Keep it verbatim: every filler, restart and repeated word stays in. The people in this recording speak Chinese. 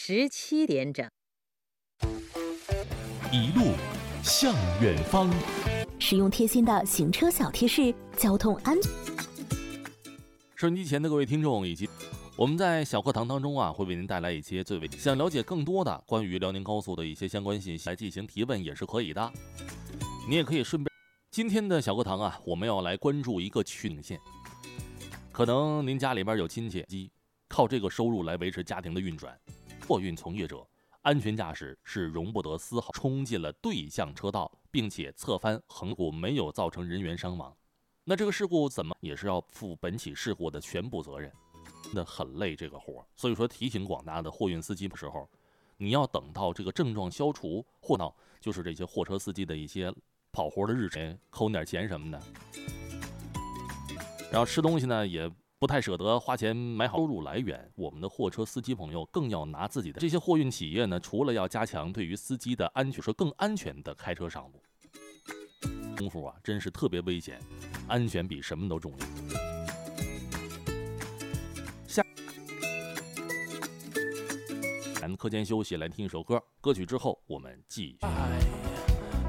十七点整。 一路向远方， 使用贴心的行车小贴士，交通安全。 收音机前的各位听众，以及我们在小课堂当中啊，会为您带来一些最为想了解更多的关于辽宁高速的一些相关信息来进行提问也是可以的。你也可以顺便，今天的小课堂啊，我们要来关注一个取领线。可能您家里边有亲戚，靠这个收入来维持家庭的运转，货运从业者安全驾驶是容不得丝毫冲进了对向车道，并且侧翻横过没有造成人员伤亡。那这个事故怎么也是要负本起事故的全部责任，那很累这个活。所以说提醒广大的货运司机的时候，你要等到这个症状消除，或到就是这些货车司机的一些跑活的日程，扣点钱什么的。然后吃东西呢也不太舍得花钱买好，收入来源，我们的货车司机朋友更要拿自己的。这些货运企业呢，除了要加强对于司机的安全，说更安全的开车上路功夫啊，真是特别危险，安全比什么都重要。下咱们课间休息，来听一首歌，歌曲之后我们继续。